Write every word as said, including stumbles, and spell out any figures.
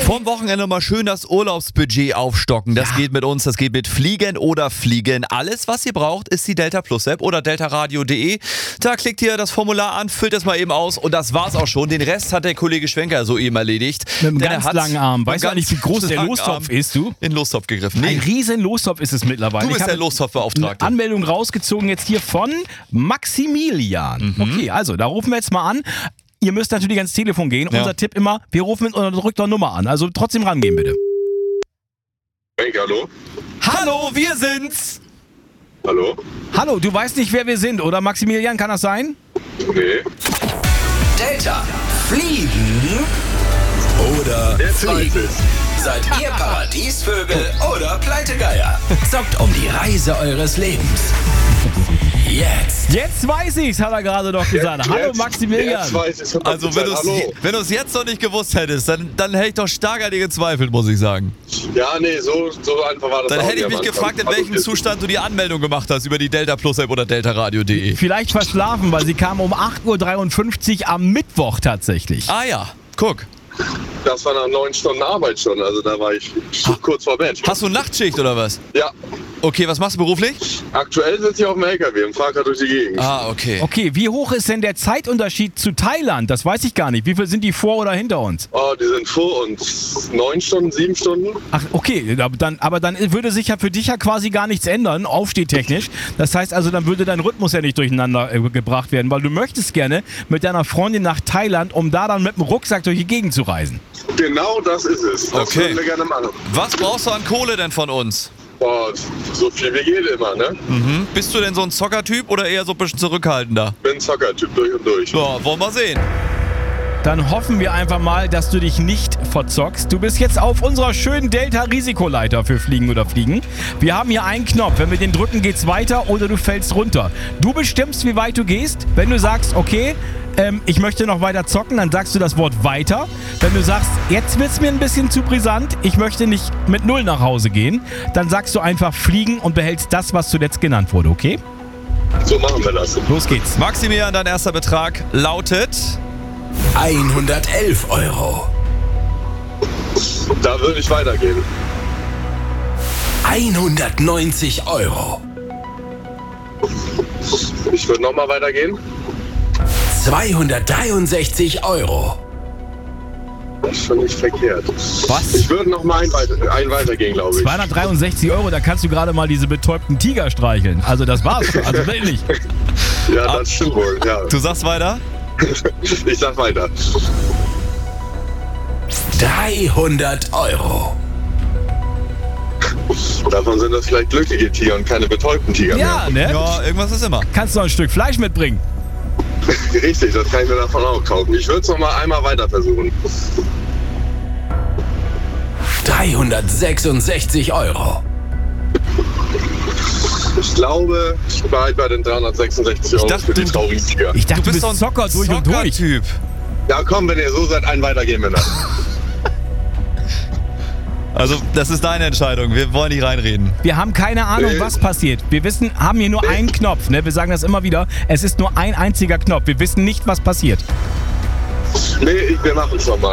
Vorm Wochenende mal schön das Urlaubsbudget aufstocken. Das Ja. geht mit uns, das geht mit Fliegen oder Fliegen. Alles, was ihr braucht, ist die Delta Plus App oder deltaradio punkt de. Da klickt ihr das Formular an, füllt es mal eben aus und das war's auch schon. Den Rest hat der Kollege Schwenker soeben erledigt. Mit einem Denn er ganz hat langen Arm. Weißt du mit eigentlich, wie groß der langen Lostopf Arm ist, du? In den Lostopf gegriffen. Ein Nee, riesen Lostopf ist es mittlerweile. du bist Ich der habe Lostopfbeauftragte. eine Anmeldung rausgezogen jetzt hier von Maximilian. Mhm. Okay, also da rufen wir jetzt mal an. Ihr müsst natürlich ans Telefon gehen. Ja. Unser Tipp immer, wir rufen mit unterdrückter Nummer an. Also trotzdem rangehen bitte. Hey, hallo? Hallo, wir sind's! Hallo? Hallo, du weißt nicht, wer wir sind, oder Maximilian, kann das sein? Nee. Delta. Fliegen oder Jetzt weiß fliegen? ich's. Seid ihr Paradiesvögel oder Pleitegeier? Zockt um die Reise eures Lebens. Jetzt. Jetzt weiß ich's, hat er gerade doch gesagt. Hallo Jetzt- Maximilian. Jetzt weiß ich's. Also wenn du es Hallo. wenn du's jetzt noch nicht gewusst hättest, dann, dann hätte ich doch stark an dir gezweifelt, muss ich sagen. Ja, nee, so, so einfach war das Dann auch hätte ich nicht mich am Anfang. gefragt, in Also, welchem jetzt- Zustand du die Anmeldung gemacht hast über die Delta Plus App oder deltaradio punkt de. Vielleicht verschlafen, weil sie kam um acht Uhr dreiundfünfzig am Mittwoch tatsächlich. Ah ja, guck. Das war nach neun Stunden Arbeit schon, also da war ich kurz vor Bett. Hast du Nachtschicht oder was? Ja, Okay, was machst du beruflich? aktuell sitze ich auf dem L K W und fahre gerade durch die Gegend. Ah, okay. Okay, wie hoch ist denn der Zeitunterschied zu Thailand? Das weiß ich gar nicht. Wie viel sind die vor oder hinter uns? Oh, die sind vor uns. Neun Stunden, sieben Stunden? Ach, okay, aber dann, aber dann würde sich ja für dich ja quasi gar nichts ändern, aufstehtechnisch. Das heißt also, dann würde dein Rhythmus ja nicht durcheinander äh, gebracht werden, weil du möchtest gerne mit deiner Freundin nach Thailand, um da dann mit dem Rucksack durch die Gegend zu reisen. Genau das ist es. Das Okay. würden wir gerne machen. Was brauchst du an Kohle denn von uns? Boah, so viel wie geht immer, ne? Mhm. Bist du denn so ein Zockertyp oder eher so ein bisschen zurückhaltender? Bin Zockertyp durch und durch. Ja, wollen wir sehen. Dann hoffen wir einfach mal, dass du dich nicht verzockst. Du bist jetzt auf unserer schönen Delta-Risikoleiter für Fliegen oder Fliegen. Wir haben hier einen Knopf. Wenn wir den drücken, geht's weiter oder du fällst runter. Du bestimmst, wie weit du gehst. Wenn du sagst, okay, ähm, ich möchte noch weiter zocken, dann sagst du das Wort weiter. Wenn du sagst, jetzt wird's mir ein bisschen zu brisant, ich möchte nicht mit Null nach Hause gehen, dann sagst du einfach fliegen und behältst das, was zuletzt genannt wurde, okay? So machen wir das. Los geht's. Maximilian, dein erster Betrag lautet... hundertelf Euro. Da würde ich weitergehen. hundertneunzig Euro. Ich würde nochmal weitergehen. zweihundertdreiundsechzig Euro. Das ist schon nicht verkehrt. Was? Ich würde noch mal ein, weiter, ein weitergehen, glaube ich. zweihundertdreiundsechzig Euro, da kannst du gerade mal diese betäubten Tiger streicheln. Also das war's schon. Also wirklich. Ja, das stimmt wohl. Ja. Du sagst weiter? Ich sag weiter. dreihundert Euro. Davon sind das vielleicht glückliche Tiger und keine betäubten Tiger Ja, ne? Ja, irgendwas ist immer. Kannst du noch ein Stück Fleisch mitbringen? mehr. Richtig, das kann ich mir davon auch kaufen. Ich würde es noch mal einmal weiter versuchen. dreihundertsechsundsechzig Euro. Ich glaube, ich bleibe bei den dreihundertsechsundsechzig Euro dachte, für die du- traurigen Tiger. Ich dachte, Du bist doch ein Zocker durch und durch. Zockertyp. Ja, komm, wenn ihr so seid, ein weitergehen, Männer. Also, das ist deine Entscheidung. Wir wollen nicht reinreden. Wir haben keine Ahnung, Nee. was passiert. Wir wissen, haben hier nur einen Knopf. Ne? Wir sagen das immer wieder. Es ist nur ein einziger Knopf. Wir wissen nicht, was passiert. Nee, ich- wir machen es nochmal.